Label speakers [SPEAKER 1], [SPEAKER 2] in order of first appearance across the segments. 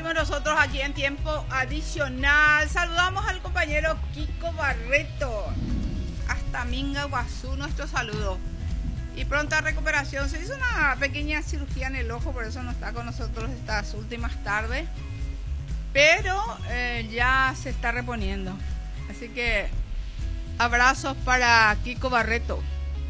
[SPEAKER 1] seguimos nosotros aquí en tiempo adicional. Saludamos al compañero Kiko Barreto. Hasta Minga, Guazú, nuestro saludo. Y pronta recuperación. Se hizo una pequeña cirugía en el ojo, por eso no está con nosotros estas últimas tardes. Pero ya se está reponiendo. Así que abrazos para Kiko Barreto.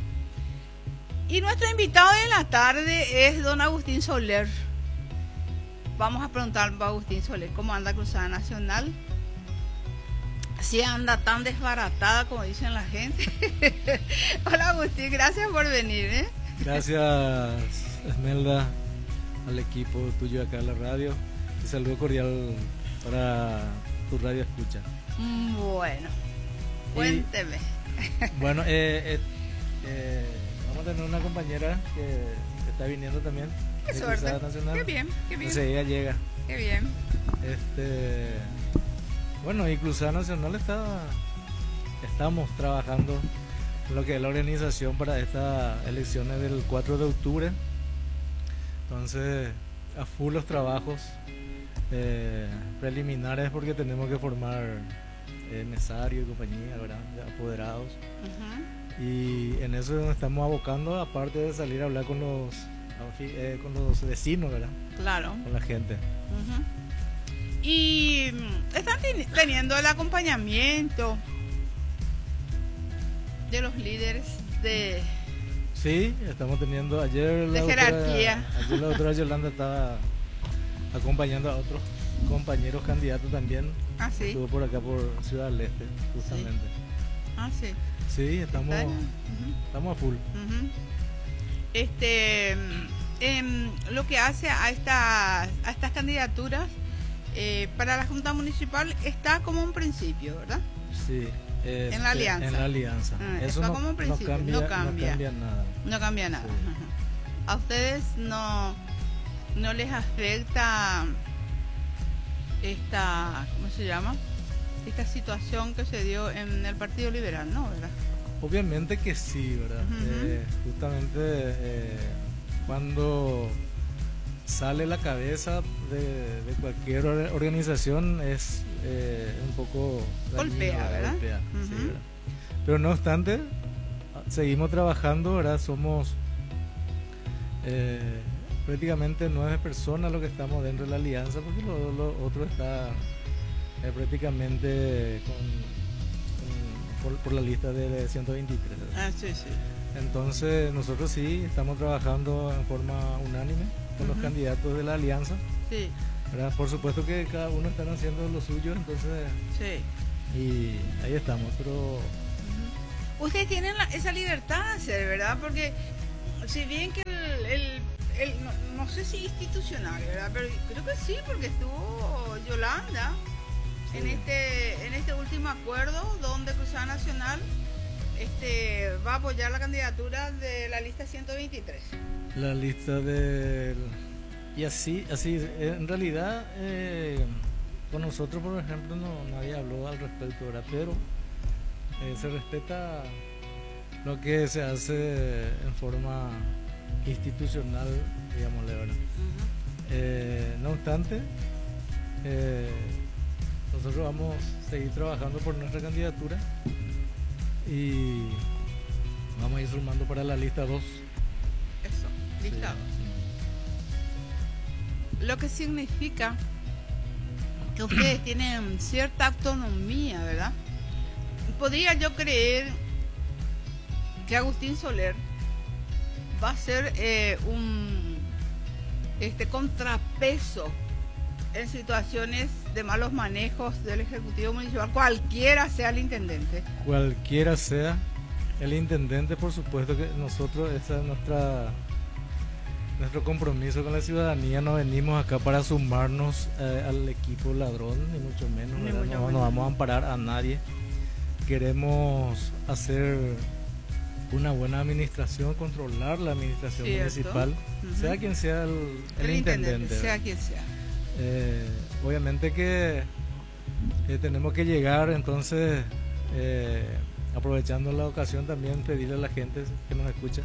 [SPEAKER 1] Y nuestro invitado de la tarde es don Agustín Soler. Vamos a preguntar a Agustín Soler cómo anda Cruzada Nacional. Si anda tan desbaratada como dicen la gente. Hola Agustín, gracias por venir.
[SPEAKER 2] Gracias Esmelda, al equipo tuyo acá en la radio. Un saludo cordial para tu radio escucha.
[SPEAKER 1] Bueno, cuénteme.
[SPEAKER 2] Bueno, vamos a tener una compañera que está viniendo también.
[SPEAKER 1] Qué suerte. Qué bien, qué bien.
[SPEAKER 2] Enseguida llega.
[SPEAKER 1] Qué bien.
[SPEAKER 2] Bueno, y Cruzada Nacional estamos trabajando en lo que es la organización para estas elecciones del 4 de octubre. Entonces, a full los trabajos preliminares porque tenemos que formar mesario y compañía, ¿verdad? De apoderados. Y en eso nos estamos abocando, aparte de salir a hablar con los vecinos, ¿verdad?
[SPEAKER 1] Claro.
[SPEAKER 2] Con la gente.
[SPEAKER 1] Y están teniendo el acompañamiento de los líderes de...
[SPEAKER 2] Sí, estamos teniendo ayer
[SPEAKER 1] de jerarquía.
[SPEAKER 2] Ayer la doctora Yolanda estaba acompañando a otros compañeros candidatos también.
[SPEAKER 1] Ah, sí.
[SPEAKER 2] Estuvo por acá por Ciudad del Este, justamente.
[SPEAKER 1] Sí. Ah, sí.
[SPEAKER 2] Sí, estamos a full.
[SPEAKER 1] Lo que hace a estas candidaturas para la Junta Municipal está como un principio, ¿verdad?
[SPEAKER 2] Sí.
[SPEAKER 1] En la alianza.
[SPEAKER 2] En la alianza. Eso
[SPEAKER 1] está como un principio, no cambia nada. No cambia nada. Sí. A ustedes no les afecta ¿cómo se llama? Esta situación que se dio en el Partido Liberal, ¿no? ¿Verdad?
[SPEAKER 2] Obviamente que sí, ¿verdad? Justamente cuando sale la cabeza de cualquier organización es un poco
[SPEAKER 1] golpea, ¿verdad?
[SPEAKER 2] Sí, ¿verdad? Pero no obstante, seguimos trabajando, ¿verdad? Somos prácticamente 9 personas los que estamos dentro de la alianza, porque lo otro está prácticamente por la lista de 123.
[SPEAKER 1] Ah, sí, sí.
[SPEAKER 2] Entonces nosotros sí estamos trabajando en forma unánime con los candidatos de la alianza.
[SPEAKER 1] Sí.
[SPEAKER 2] ¿Verdad? Por supuesto que cada uno está haciendo lo suyo, entonces
[SPEAKER 1] sí.
[SPEAKER 2] Y ahí estamos, pero
[SPEAKER 1] ustedes tienen esa libertad de hacer, ¿verdad? Porque si bien que no sé si institucional, ¿verdad? Pero creo que sí, porque estuvo Yolanda en este último acuerdo donde Cruzada Nacional va a apoyar la candidatura de la lista 123.
[SPEAKER 2] La lista y así en realidad con nosotros, por ejemplo, nadie habló al respecto, ¿verdad? Pero se respeta lo que se hace en forma institucional, digámosle, ¿verdad? No obstante, nosotros vamos a seguir trabajando por nuestra candidatura y vamos a ir sumando para la lista 2.
[SPEAKER 1] Eso, lista 2. Lo que significa que ustedes tienen cierta autonomía, ¿verdad? Podría yo creer que Agustín Soler va a ser un contrapeso en situaciones de malos manejos del Ejecutivo Municipal, cualquiera sea el intendente.
[SPEAKER 2] Cualquiera sea el intendente, por supuesto que nosotros, esa es nuestro compromiso con la ciudadanía. No venimos acá para sumarnos al equipo ladrón, ni mucho menos. No vamos a amparar a nadie. Queremos hacer una buena administración, controlar la administración municipal, sea quien sea el intendente.
[SPEAKER 1] Sea quien sea.
[SPEAKER 2] Obviamente que tenemos que llegar, entonces aprovechando la ocasión también pedirle a la gente que nos escucha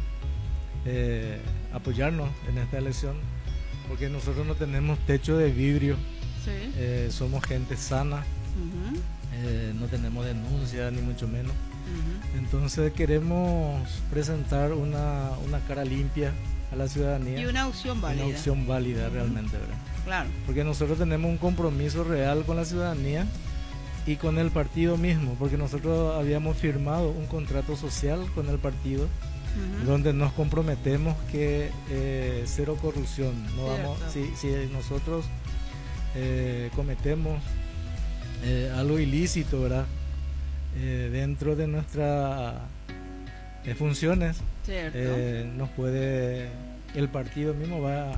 [SPEAKER 2] apoyarnos en esta elección, porque nosotros no tenemos techo de vidrio,
[SPEAKER 1] Sí.
[SPEAKER 2] Somos gente sana, no tenemos denuncias ni mucho menos. Entonces queremos presentar una cara limpia a la ciudadanía.
[SPEAKER 1] Y una opción válida.
[SPEAKER 2] Una opción válida realmente, ¿verdad?
[SPEAKER 1] Claro.
[SPEAKER 2] Porque nosotros tenemos un compromiso real con la ciudadanía y con el partido mismo, porque nosotros habíamos firmado un contrato social con el partido donde nos comprometemos que cero corrupción. No vamos, si nosotros cometemos algo ilícito, ¿verdad? Dentro de nuestras funciones, nos puede, el partido mismo va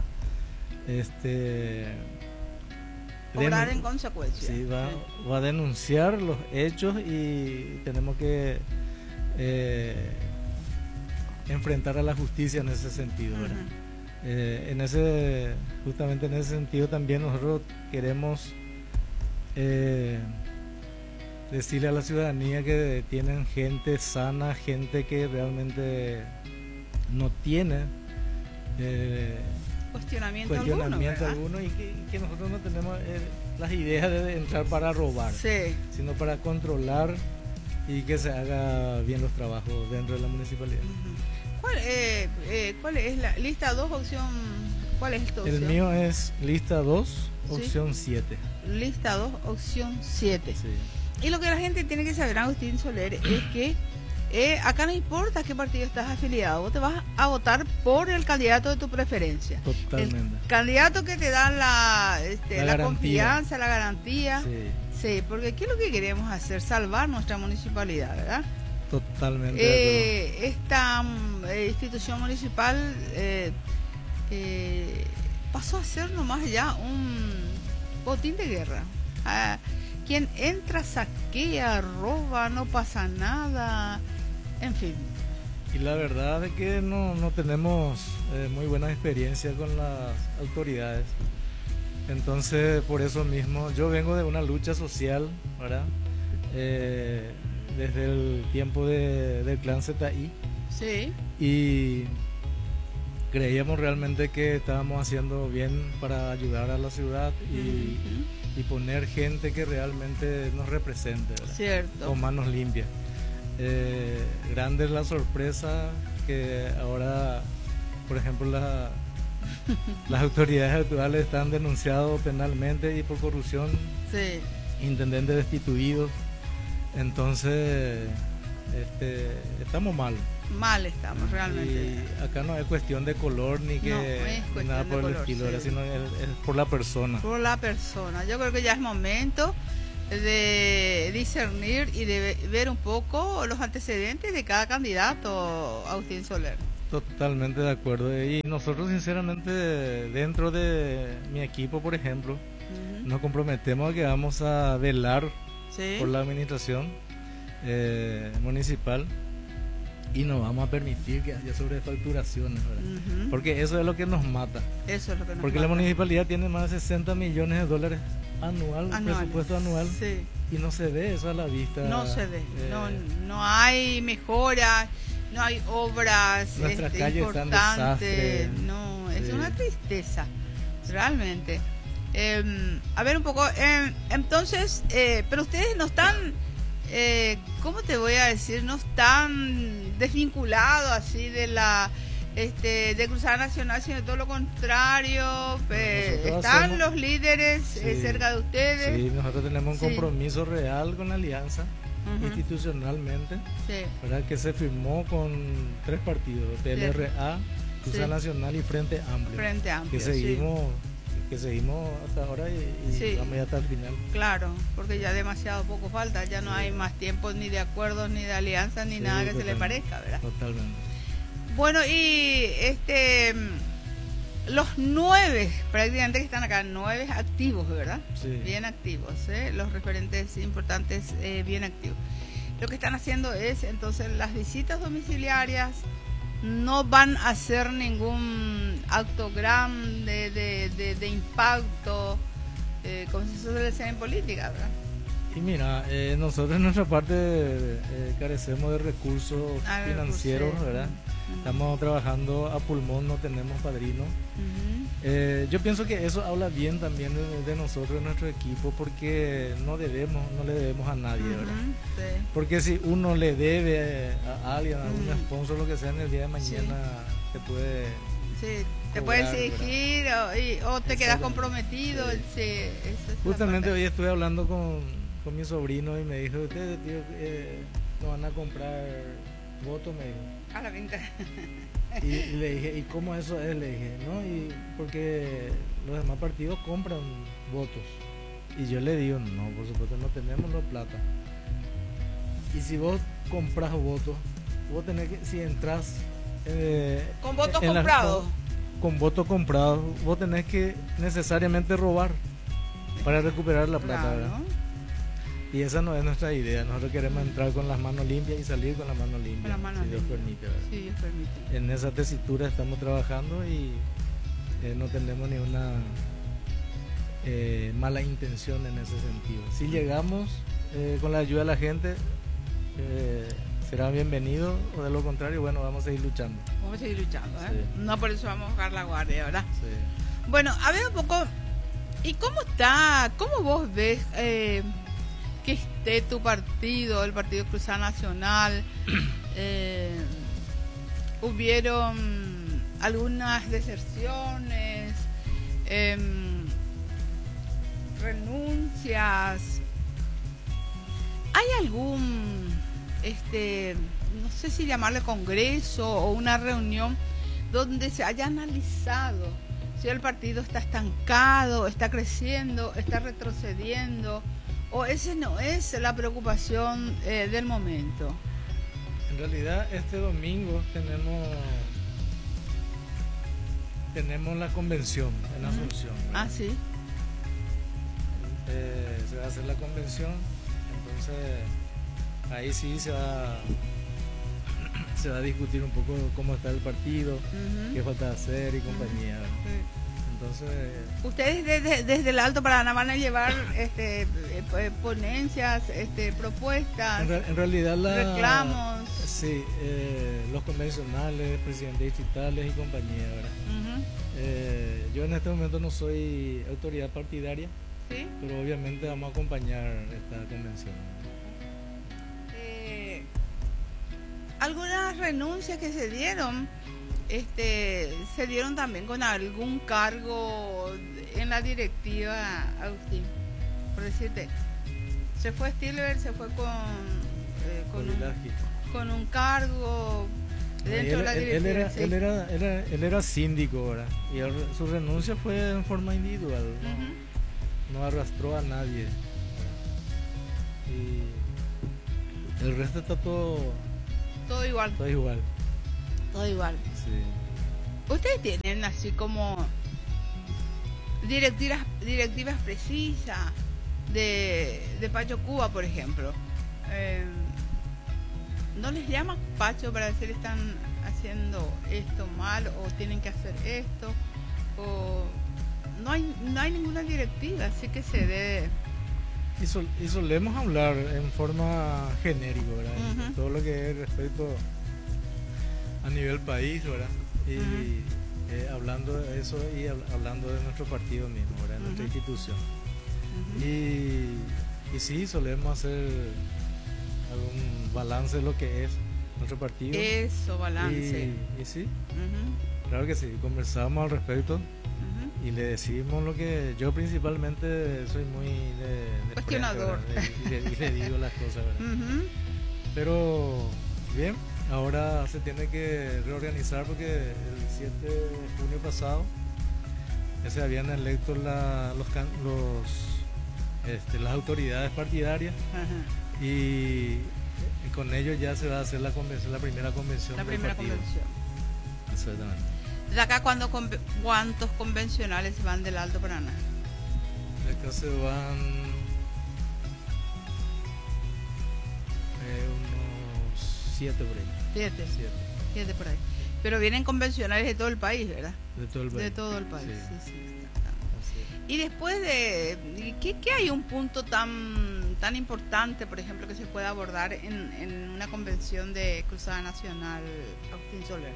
[SPEAKER 1] obrar en consecuencia.
[SPEAKER 2] Sí, va a denunciar los hechos y tenemos que enfrentar a la justicia en ese sentido, ¿verdad? Justamente en ese sentido también nosotros queremos decirle a la ciudadanía que tienen gente sana, gente que realmente no tiene cuestionamiento alguno y que nosotros no tenemos las ideas de entrar para robar, sino para controlar y que se haga bien los trabajos dentro de la municipalidad.
[SPEAKER 1] ¿Cuál es la lista 2, opción? ¿Cuál es tu opción?
[SPEAKER 2] El mío es lista 2, opción 7.
[SPEAKER 1] Lista 2, opción 7.
[SPEAKER 2] Sí.
[SPEAKER 1] Y lo que la gente tiene que saber, Agustín Soler, es que acá no importa a qué partido estás afiliado, vos te vas a votar por el candidato de tu preferencia.
[SPEAKER 2] Totalmente.
[SPEAKER 1] El candidato que te da la confianza, la garantía. Sí, porque ¿qué es lo que queremos hacer? Salvar nuestra municipalidad, ¿verdad?
[SPEAKER 2] Totalmente.
[SPEAKER 1] Esta institución municipal pasó a ser nomás ya un botín de guerra. Quien entra, saquea, roba, no pasa nada, en fin.
[SPEAKER 2] Y la verdad es que no tenemos muy buena experiencia con las autoridades. Entonces, por eso mismo, yo vengo de una lucha social, ¿verdad? Desde el tiempo del clan ZI.
[SPEAKER 1] Sí.
[SPEAKER 2] Y creíamos realmente que estábamos haciendo bien para ayudar a la ciudad y poner gente que realmente nos represente, ¿verdad?
[SPEAKER 1] Cierto.
[SPEAKER 2] Con manos limpias. Grande es la sorpresa que ahora, por ejemplo, las autoridades actuales están denunciados penalmente y por corrupción, intendentes destituidos. Entonces, estamos mal.
[SPEAKER 1] Mal estamos realmente.
[SPEAKER 2] Y acá no es cuestión de color ni nada por el estilo, sino es por la persona.
[SPEAKER 1] Por la persona. Yo creo que ya es momento de discernir y de ver un poco los antecedentes de cada candidato, Agustín Soler.
[SPEAKER 2] Totalmente de acuerdo. Y nosotros sinceramente dentro de mi equipo, por ejemplo, nos comprometemos a que vamos a velar por la administración municipal y no vamos a permitir que haya sobrefacturaciones, ¿verdad? Porque eso es lo que nos mata.
[SPEAKER 3] Eso es lo que nos
[SPEAKER 2] Porque
[SPEAKER 3] mata.
[SPEAKER 2] la municipalidad tiene más de 60 millones de dólares anual, presupuesto anual,
[SPEAKER 3] Sí.
[SPEAKER 2] y no se ve eso a la vista.
[SPEAKER 3] No se ve, no hay mejoras, no hay obras
[SPEAKER 2] Nuestras calles están desastres.
[SPEAKER 3] no, es
[SPEAKER 2] Sí.
[SPEAKER 3] una tristeza, realmente. A ver un poco, entonces, pero ustedes no están, ¿cómo te voy a decir? No están desvinculados así de la de Cruzada Nacional, sino todo lo contrario. Están los líderes cerca de ustedes.
[SPEAKER 2] Sí, nosotros tenemos un compromiso real con la alianza, institucionalmente, ¿verdad? Que se firmó con 3 partidos, PLRA, Cruzada Nacional y Frente Amplio.
[SPEAKER 3] Frente Amplio,
[SPEAKER 2] que seguimos hasta ahora y vamos ya hasta el final.
[SPEAKER 3] Claro, porque ya demasiado poco falta, ya no hay más tiempo ni de acuerdos, ni de alianzas, ni nada que se le parezca, ¿verdad?
[SPEAKER 2] Totalmente.
[SPEAKER 3] Bueno, y los 9 prácticamente que están acá, 9 activos, ¿verdad?
[SPEAKER 2] Sí.
[SPEAKER 3] Bien activos, los referentes importantes bien activos. Lo que están haciendo es, entonces, las visitas domiciliarias, no van a hacer ningún acto grande de impacto, como se suele decir en política, ¿verdad?
[SPEAKER 2] Y mira, nosotros en nuestra parte carecemos de recursos financieros, ¿verdad? Estamos trabajando a pulmón, no tenemos padrino. Yo pienso que eso habla bien también de nosotros, de nuestro equipo, porque no le debemos a nadie, ¿verdad?
[SPEAKER 3] Sí.
[SPEAKER 2] Porque si uno le debe a alguien, a un sponsor, lo que sea, en el día de mañana te puede...
[SPEAKER 3] Sí, te
[SPEAKER 2] cobrar,
[SPEAKER 3] puede exigir o te quedas comprometido.
[SPEAKER 2] Sí.
[SPEAKER 3] Sí, esa es
[SPEAKER 2] Justamente
[SPEAKER 3] la
[SPEAKER 2] hoy estuve hablando con mi sobrino y me dijo, ustedes, tío, no van a comprar votos, me dijo.
[SPEAKER 3] a la venta.
[SPEAKER 2] Y le dije, ¿y cómo eso es? Le dije, no, y porque los demás partidos compran votos. Y yo le digo, no, por supuesto no tenemos la plata. Y si vos compras votos, vos tenés que, si entras...
[SPEAKER 3] con votos comprados.
[SPEAKER 2] Con votos comprados, vos tenés que necesariamente robar para recuperar la plata,
[SPEAKER 3] Claro.
[SPEAKER 2] ¿verdad? Y esa no es nuestra idea. Nosotros queremos entrar con las manos limpias y salir con las manos limpias,
[SPEAKER 3] Con las manos
[SPEAKER 2] si Dios
[SPEAKER 3] limpias.
[SPEAKER 2] permite, ¿verdad?
[SPEAKER 3] Sí, Dios permite.
[SPEAKER 2] En esa tesitura estamos trabajando y no tenemos ni una mala intención en ese sentido. Si llegamos con la ayuda de la gente, será bienvenido, o de lo contrario, bueno, vamos a seguir luchando.
[SPEAKER 3] Vamos a seguir luchando, ¿eh?
[SPEAKER 2] Sí.
[SPEAKER 3] No por eso vamos a bajar la guardia, ¿verdad?
[SPEAKER 2] Sí.
[SPEAKER 3] Bueno, a ver un poco, ¿y cómo vos ves que esté tu partido, el Partido Cruzada Nacional? Hubieron algunas deserciones, renuncias. ¿Hay algún, no sé si llamarle congreso o una reunión donde se haya analizado si el partido está estancado, está creciendo, está retrocediendo, o esa no es la preocupación del momento?
[SPEAKER 2] En realidad este domingo tenemos la convención en Asunción, ¿verdad?
[SPEAKER 3] Ah, sí.
[SPEAKER 2] Se va a hacer la convención, entonces ahí sí se va a discutir un poco cómo está el partido, qué falta hacer y compañía. Entonces,
[SPEAKER 3] ustedes desde el Alto Paraná van a llevar ponencias, propuestas,
[SPEAKER 2] en realidad
[SPEAKER 3] reclamos.
[SPEAKER 2] Sí, los convencionales, presidentes distritales y compañía, ¿verdad? Yo en este momento no soy autoridad partidaria,
[SPEAKER 3] ¿Sí?
[SPEAKER 2] pero obviamente vamos a acompañar esta convención.
[SPEAKER 3] Algunas renuncias que se dieron también con algún cargo en la directiva, Agustín. Por decirte, se fue Stilber, se fue con un cargo dentro de la directiva.
[SPEAKER 2] Él era síndico, ¿verdad? Y su renuncia fue en forma individual, no arrastró a nadie, ¿verdad? Y el resto está todo
[SPEAKER 3] igual.
[SPEAKER 2] todo igual.
[SPEAKER 3] Todo igual.
[SPEAKER 2] Sí.
[SPEAKER 3] Ustedes tienen así como directivas precisas de Pacho Cuba, por ejemplo. ¿No les llama Pacho para decir están haciendo esto mal o tienen que hacer esto? O no hay ninguna directiva, así que se debe...
[SPEAKER 2] Y solemos hablar en forma genérica, ¿verdad? Todo lo que es respecto a nivel país, ¿verdad? Y hablando de eso y hablando de nuestro partido mismo, ¿verdad? Nuestra institución. Y sí, solemos hacer algún balance de lo que es nuestro partido.
[SPEAKER 3] Eso, balance.
[SPEAKER 2] Y sí, claro que sí, conversamos al respecto. Y le decimos lo que yo principalmente soy muy de
[SPEAKER 3] cuestionador,
[SPEAKER 2] y le digo las cosas, ¿verdad? Pero bien, ahora se tiene que reorganizar porque el 7 de junio pasado ya se habían electo las autoridades partidarias y con ellos ya se va a hacer la primera convención.
[SPEAKER 3] La primera convención.
[SPEAKER 2] Exactamente.
[SPEAKER 3] ¿De acá cuántos convencionales van del Alto Paraná?
[SPEAKER 2] De acá se van unos 7 por ahí.
[SPEAKER 3] 7 por ahí. Pero vienen convencionales de todo el país, ¿verdad?
[SPEAKER 2] De todo el país.
[SPEAKER 3] De todo el país,
[SPEAKER 2] Sí.
[SPEAKER 3] sí. Y después de... ¿Qué hay un punto tan importante, por ejemplo, que se pueda abordar en una convención de Cruzada Nacional, Agustín Soler?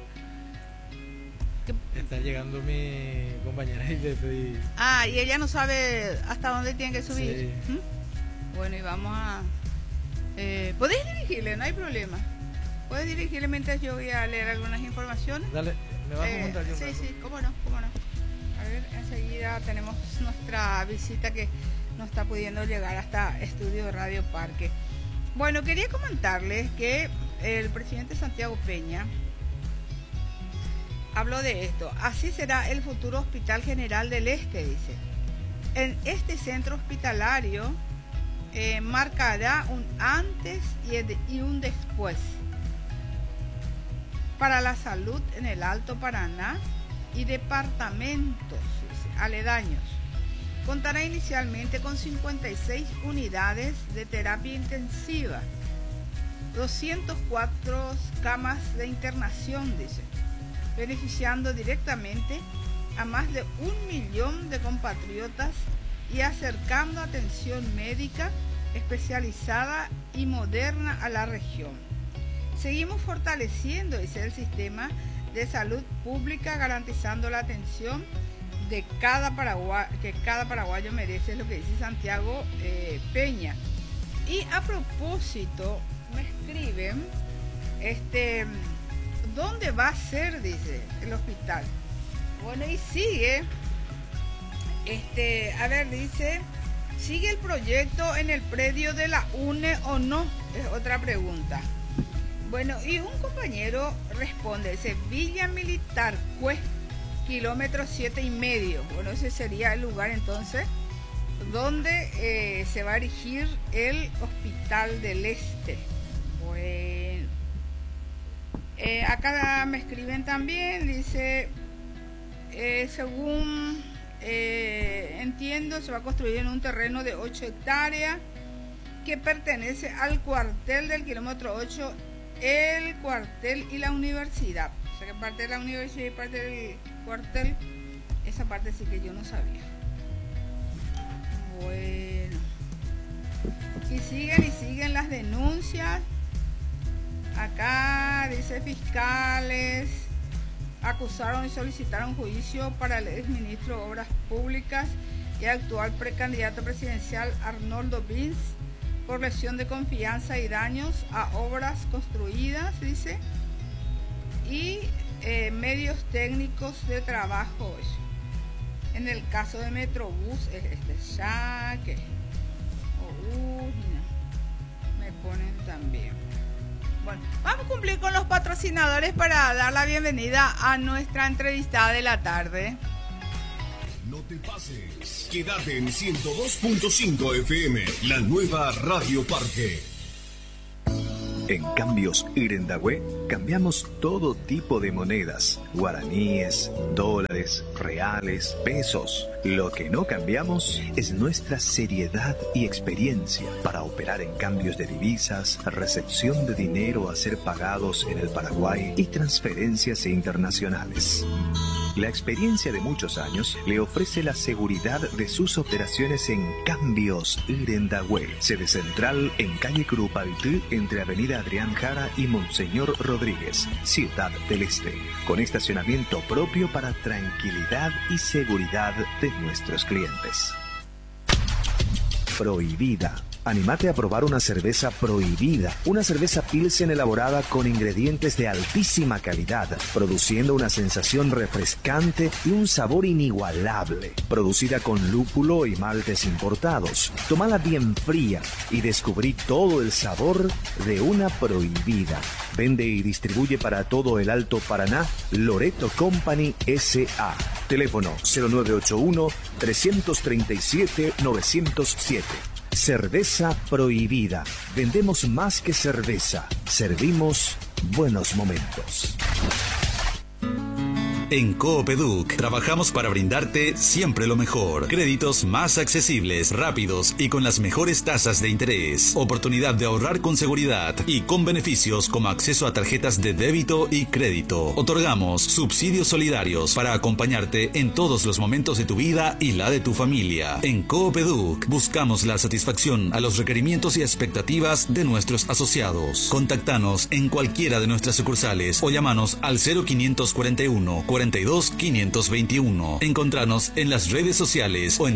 [SPEAKER 2] Está llegando mi compañera y le estoy...
[SPEAKER 3] y ella no sabe hasta dónde tiene que subir. Sí. Bueno, y vamos a... podés dirigirle, no hay problema. Puedes dirigirle mientras yo voy a leer algunas informaciones.
[SPEAKER 2] Dale, me vas a comentar yo.
[SPEAKER 3] Sí, cómo no. A ver, enseguida tenemos nuestra visita que nos está pudiendo llegar hasta Estudio de Radio Parque. Bueno, quería comentarles que el presidente Santiago Peña habló de esto. Así será el futuro Hospital General del Este, dice. En este centro hospitalario marcará un antes y un después para la salud en el Alto Paraná y departamentos aledaños. Contará inicialmente con 56 unidades de terapia intensiva, 204 camas de internación, dice, beneficiando directamente a más de 1 millón de compatriotas y acercando atención médica especializada y moderna a la región. Seguimos fortaleciendo, dice, el sistema de salud pública, garantizando la atención de cada paraguayo merece, es lo que dice Santiago Peña. Y a propósito, me escriben, ¿dónde va a ser, dice, el hospital? Bueno, y sigue, dice, ¿sigue el proyecto en el predio de la UNE o no? Es otra pregunta. Bueno, y un compañero responde, dice, Villa Militar, kilómetro 7,5. Bueno, ese sería el lugar entonces donde se va a erigir el Hospital del Este. Bueno, acá me escriben también, dice, según entiendo, se va a construir en un terreno de 8 hectáreas que pertenece al cuartel del kilómetro 8, el cuartel y la universidad. O sea que parte de la universidad y parte del cuartel, esa parte sí que yo no sabía. Bueno, y siguen las denuncias. Acá dice, fiscales acusaron y solicitaron juicio para el exministro de Obras Públicas y actual precandidato presidencial Arnoldo Vince por lesión de confianza y daños a obras construidas, dice, y medios técnicos de trabajo. En el caso de Metrobús, saque me ponen también. Bueno, vamos a cumplir con los patrocinadores para dar la bienvenida a nuestra entrevistada de la tarde.
[SPEAKER 4] No te pases, quédate en 102.5 FM, la nueva Radio Parque.
[SPEAKER 5] En Cambios Irendahue cambiamos todo tipo de monedas, guaraníes, dólares, reales, pesos. Lo que no cambiamos es nuestra seriedad y experiencia para operar en cambios de divisas, recepción de dinero a ser pagados en el Paraguay y transferencias internacionales. La experiencia de muchos años le ofrece la seguridad de sus operaciones en Cambios Irendahue, sede central en calle Curupaytí, entre avenida Adrián Jara y Monseñor Rodríguez, Ciudad del Este, con estacionamiento propio para tranquilidad y seguridad de nuestros clientes. Prohibida. Anímate a probar una cerveza Prohibida, una cerveza Pilsen elaborada con ingredientes de altísima calidad, produciendo una sensación refrescante y un sabor inigualable. Producida con lúpulo y maltes importados. Tómala bien fría y descubrí todo el sabor de una Prohibida. Vende y distribuye para todo el Alto Paraná Loreto Company S.A. Teléfono 0981-337-907. Cerveza Prohibida. Vendemos más que cerveza. Servimos buenos momentos.
[SPEAKER 6] En Coopeduc trabajamos para brindarte siempre lo mejor. Créditos más accesibles, rápidos y con las mejores tasas de interés. Oportunidad de ahorrar con seguridad y con beneficios como acceso a tarjetas de débito y crédito. Otorgamos subsidios solidarios para acompañarte en todos los momentos de tu vida y la de tu familia. En Coopeduc buscamos la satisfacción a los requerimientos y expectativas de nuestros asociados. Contactanos en cualquiera de nuestras sucursales o llámanos al 0541 42 521. Encontranos en las redes sociales o en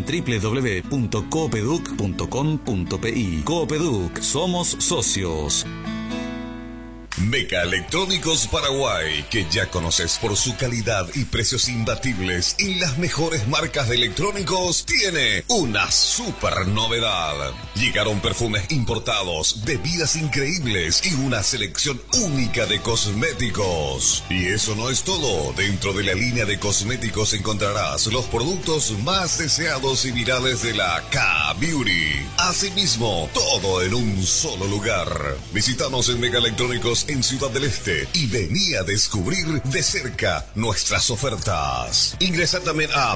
[SPEAKER 6] www.coopeduc.com.pi. Coopeduc, somos socios.
[SPEAKER 4] Meca Electrónicos Paraguay, que ya conoces por su calidad y precios imbatibles y las mejores marcas de electrónicos, tiene una super novedad. Llegaron perfumes importados, bebidas increíbles y una selección única de cosméticos. Y eso no es todo. Dentro de la línea de cosméticos encontrarás los productos más deseados y virales de la K-Beauty. Asimismo, todo en un solo lugar. Visítanos en Meca Electrónicos en Ciudad del Este y vení a descubrir de cerca nuestras ofertas. Ingresa también a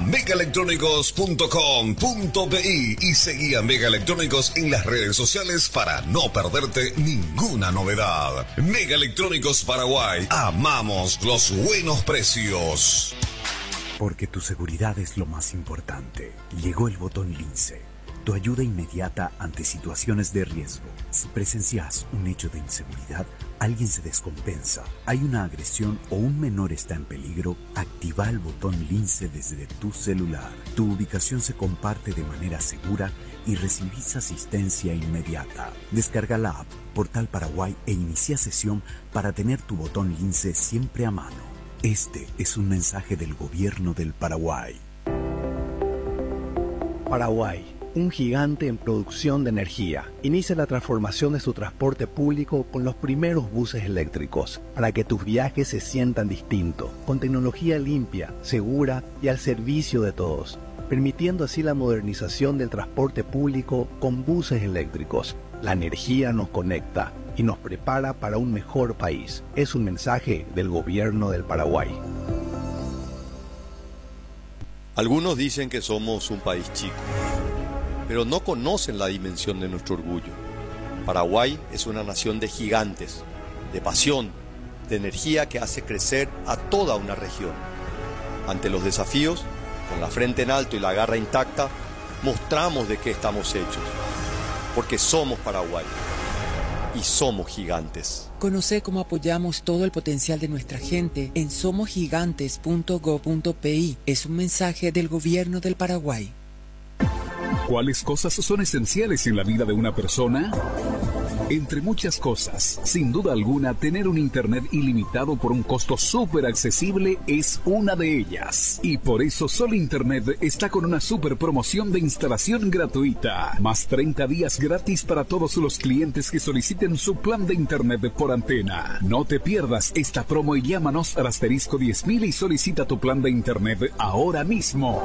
[SPEAKER 4] megaelectrónicos.com.pi y seguí a Mega Electrónicos en las redes sociales para no perderte ninguna novedad. Mega Electrónicos Paraguay, amamos los buenos precios.
[SPEAKER 7] Porque tu seguridad es lo más importante. Llegó el botón Lince. Tu ayuda inmediata ante situaciones de riesgo. Si presencias un hecho de inseguridad, alguien se descompensa, hay una agresión o un menor está en peligro, activa el botón Lince desde tu celular. Tu ubicación se comparte de manera segura y recibís asistencia inmediata. Descarga la app Portal Paraguay e inicia sesión para tener tu botón Lince siempre a mano. Este es un mensaje del Gobierno del Paraguay.
[SPEAKER 8] Paraguay, un gigante en producción de energía, inicia la transformación de su transporte público con los primeros buses eléctricos, para que tus viajes se sientan distintos, con tecnología limpia, segura y al servicio de todos, permitiendo así la modernización del transporte público con buses eléctricos. La energía nos conecta y nos prepara para un mejor país. Es un mensaje del Gobierno del Paraguay.
[SPEAKER 9] Algunos dicen que somos un país chico, pero no conocen la dimensión de nuestro orgullo. Paraguay es una nación de gigantes, de pasión, de energía que hace crecer a toda una región. Ante los desafíos, con la frente en alto y la garra intacta, mostramos de qué estamos hechos, porque somos Paraguay y somos gigantes.
[SPEAKER 10] Conoce cómo apoyamos todo el potencial de nuestra gente en somosgigantes.go.pi. Es un mensaje del Gobierno del Paraguay.
[SPEAKER 11] ¿Cuáles cosas son esenciales en la vida de una persona? Entre muchas cosas, sin duda alguna, tener un internet ilimitado por un costo súper accesible es una de ellas. Y por eso Sol Internet está con una súper promoción de instalación gratuita. Más 30 días gratis para todos los clientes que soliciten su plan de internet por antena. No te pierdas esta promo y llámanos al asterisco 10.000 y solicita tu plan de internet ahora mismo.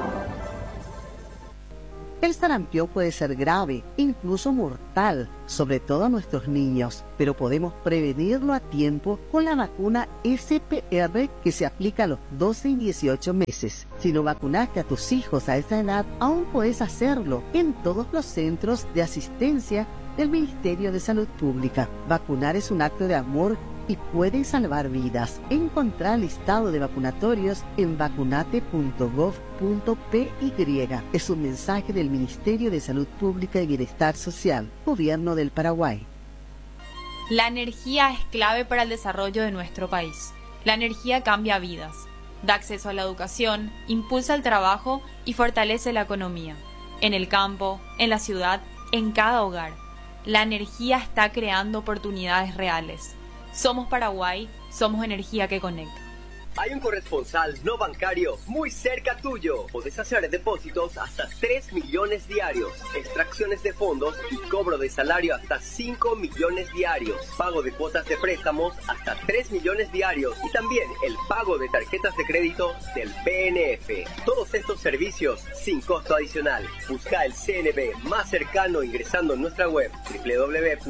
[SPEAKER 12] El sarampión puede ser grave, incluso mortal, sobre todo a nuestros niños, pero podemos prevenirlo a tiempo con la vacuna SPR que se aplica a los 12 y 18 meses. Si no vacunaste a tus hijos a esa edad, aún puedes hacerlo en todos los centros de asistencia del Ministerio de Salud Pública. Vacunar es un acto de amor y puede salvar vidas. Encontrá el listado de vacunatorios en vacunate.gov.py. Es un mensaje del Ministerio de Salud Pública y Bienestar Social, Gobierno del Paraguay.
[SPEAKER 13] La energía es clave para el desarrollo de nuestro país. La energía cambia vidas, da acceso a la educación, impulsa el trabajo y fortalece la economía. En el campo, en la ciudad, en cada hogar. La energía está creando oportunidades reales. Somos Paraguay, somos energía que conecta.
[SPEAKER 14] Hay un corresponsal no bancario muy cerca tuyo. Podés hacer depósitos hasta 3 millones diarios, extracciones de fondos y cobro de salario hasta 5 millones diarios, pago de cuotas de préstamos hasta 3 millones diarios y también el pago de tarjetas de crédito del PNF. Todos estos servicios sin costo adicional. Busca el CNB más cercano ingresando en nuestra web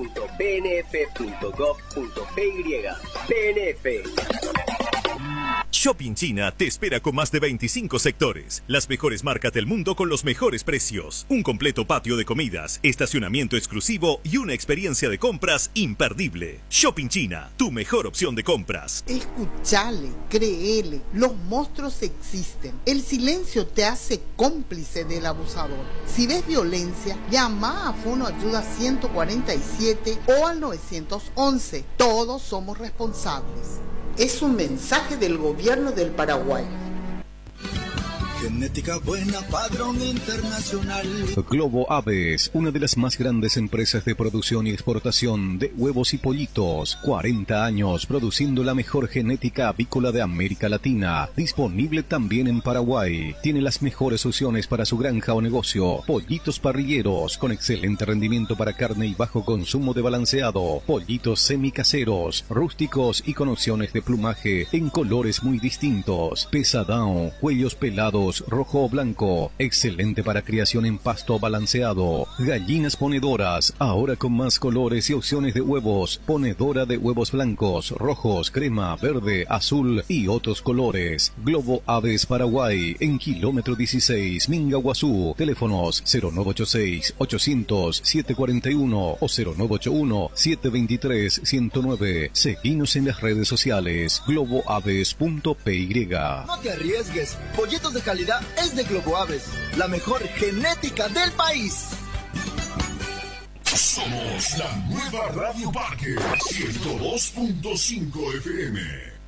[SPEAKER 14] www.pnf.gov.py. PNF.
[SPEAKER 15] Shopping China te espera con más de 25 sectores, las mejores marcas del mundo con los mejores precios, un completo patio de comidas, estacionamiento exclusivo y una experiencia de compras imperdible. Shopping China, tu mejor opción de compras.
[SPEAKER 16] Escuchale, créele, los monstruos existen. El silencio te hace cómplice del abusador. Si ves violencia, llama a Fono Ayuda 147 o al 911. Todos somos responsables. Es un mensaje del gobierno del Paraguay.
[SPEAKER 17] Genética buena, padrón internacional.
[SPEAKER 18] Globo Aves, una de las más grandes empresas de producción y exportación de huevos y pollitos. 40 años produciendo la mejor genética avícola de América Latina. Disponible también en Paraguay. Tiene las mejores opciones para su granja o negocio. Pollitos parrilleros con excelente rendimiento para carne y bajo consumo de balanceado. Pollitos semicaseros, rústicos y con opciones de plumaje en colores muy distintos. Pesadão, cuellos pelados, rojo o blanco, excelente para criación en pasto balanceado. Gallinas ponedoras, ahora con más colores y opciones de huevos. Ponedora de huevos blancos, rojos, crema, verde, azul y otros colores. Globo Aves Paraguay, en kilómetro 16, Mingaguazú. Teléfonos 0986-800-741 o 0981-723-109. Seguinos en las redes sociales, globoaves.py.
[SPEAKER 17] No te arriesgues, pollitos de calidad es de Globo Aves, la mejor genética del país.
[SPEAKER 19] Somos la nueva Radio Parque 102.5 FM.